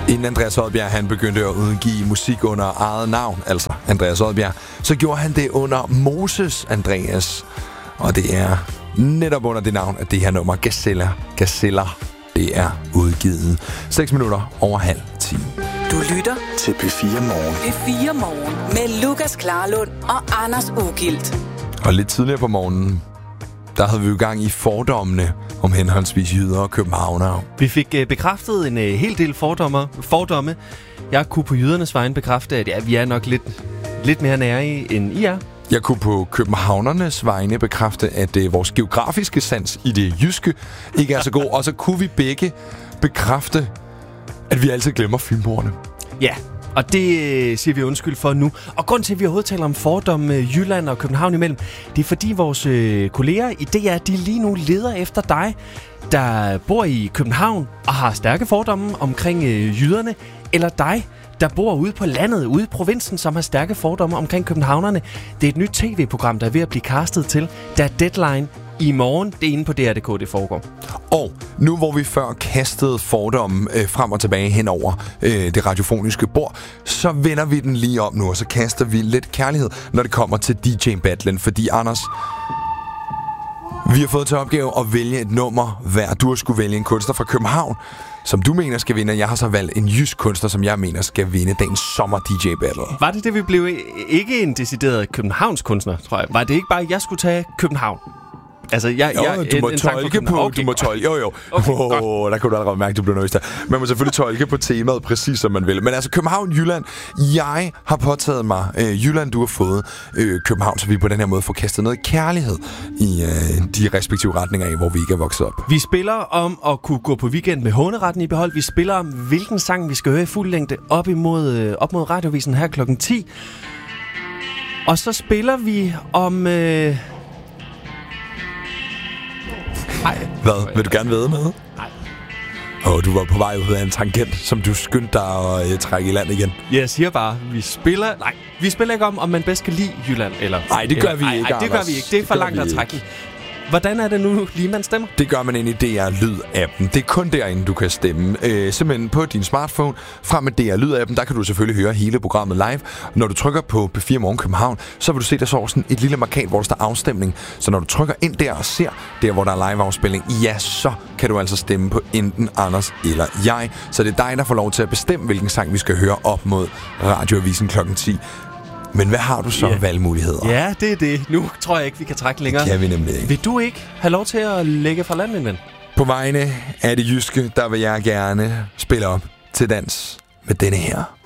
Inden Andreas Odbjerg han begyndte at udgive musik under eget navn, altså Andreas Odbjerg, så gjorde han det under Moses Andreas. Og det er netop under det navn, at det her nummer Gazella, det er udgivet. 6 minutter over 9:30. Du lytter til P4 Morgen. P4 Morgen med Lukas Klarlund og Anders Ugilt. Og lidt tidligere på morgenen, der havde vi jo gang i fordommene om henholdsvis jyder og københavnere. Vi fik bekræftet en hel del fordomme. Jeg kunne på jydernes vegne bekræfte, at vi er nok lidt mere nære end I er. Jeg kunne på københavnernes vegne bekræfte, at vores geografiske sans i det jyske ikke er så god. Og så kunne vi begge bekræfte, at vi altid glemmer fynboerne. Ja, og det siger vi undskyld for nu. Og grund til, at vi overhovedet taler om fordomme Jylland og København imellem, det er fordi vores kolleger i DR, de lige nu leder efter dig, der bor i København og har stærke fordomme omkring jyderne, eller dig, der bor ude på landet, ude i provinsen, som har stærke fordomme omkring københavnerne. Det er et nyt tv-program, der er ved at blive castet til. Der er deadline i morgen. Det er inde på DR.dk, det foregår. Og nu hvor vi før kastede fordomme frem og tilbage hen over det radiofoniske bord, så vender vi den lige op nu, og så kaster vi lidt kærlighed, når det kommer til DJ-battlen. Fordi Anders, vi har fået til opgave at vælge et nummer hver. Du har skulle vælge en kunstner fra København, som du mener skal vinde. Jeg har så valgt en jysk kunstner, som jeg mener skal vinde dagens sommer DJ-battle. Var det vi blev ikke en decideret Københavns kunstner, tror jeg? Var det ikke bare, at jeg skulle tage København? Altså, du må tolke på... Okay, du må tolke... Jo. Okay, der kan du allerede mærke, at du bliver nøjes der. Man må selvfølgelig tolke på temaet præcis, som man vil. Men altså, København, Jylland. Jeg har påtaget mig Jylland, du har fået København, så vi på den her måde får kastet noget kærlighed i de respektive retninger af, hvor vi ikke er vokset op. Vi spiller om at kunne gå på weekend med håneretten i behold. Vi spiller om, hvilken sang vi skal høre i fuld længde op mod radiovisen her klokken 10. Og så spiller vi om... Hvad? Vil du gerne vædde med? Nej. Du var på vej ud af en tangent, som du skyndte dig at trække i land igen. Jeg siger bare, vi spiller ikke om man bedst kan lide Jylland. Nej, det gør vi ikke, Nej, det gør vi ikke. Det er for langt at trække. Hvordan er det nu, lige man stemmer? Det gør man ind i DR Lyd-appen. Det er kun derinde, du kan stemme. Simpelthen på din smartphone. Frem med DR Lyd-appen, der kan du selvfølgelig høre hele programmet live. Når du trykker på P4 Morgen København, så vil du se, der står sådan et lille markat, hvor der står afstemning. Så når du trykker ind der og ser der, hvor der er live-afspilning, ja, så kan du altså stemme på enten Anders eller jeg. Så det er dig, der får lov til at bestemme, hvilken sang vi skal høre op mod radioavisen klokken 10. Men hvad har du så valgmuligheder? Ja, det er det. Nu tror jeg ikke, vi kan trække længere. Det kan vi nemlig ikke. Vil du ikke have lov til at lægge fra land, min ven? På vegne af det jyske, der vil jeg gerne spille op til dans med denne her.